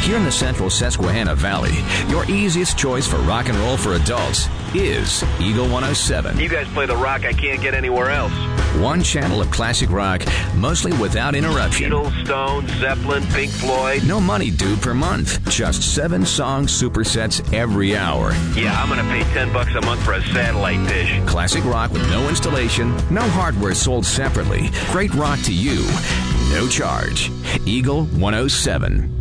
Here in the central Susquehanna Valley, your easiest choice for rock and roll for adults is Eagle 107. You guys play the rock I can't get anywhere else. One channel of classic rock, mostly without interruption. Beatles, Stones, Zeppelin, Pink Floyd. No money due per month. Just 7 song supersets every hour. Yeah, I'm going to pay $10 a month for a satellite dish. Classic rock with no installation, no hardware sold separately. Great rock to you, no charge. Eagle 107.